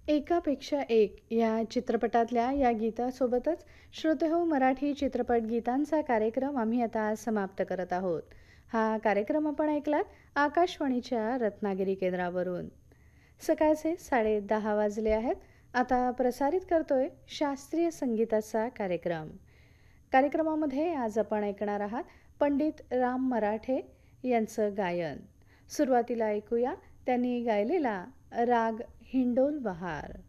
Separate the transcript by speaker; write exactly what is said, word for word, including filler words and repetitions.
Speaker 1: एकापेक्षा एक या चित्रपटातल्या या गीतासोबतच श्रोतेहो मराठी चित्रपट गीतांचा कार्यक्रम आम्ही आता समाप्त करत आहोत. हा कार्यक्रम आपण ऐकलात आकाशवाणीच्या रत्नागिरी केंद्रावरून. सकाळचे साडे दहा वाजले आहेत. आता प्रसारित करतोय शास्त्रीय संगीताचा कार्यक्रम. कार्यक्रमामध्ये आज आपण ऐकणार आहात पंडित राम मराठे यांचं गायन. सुरुवातीला ऐकूया त्यांनी गायलेला राग हिंडोल बहार.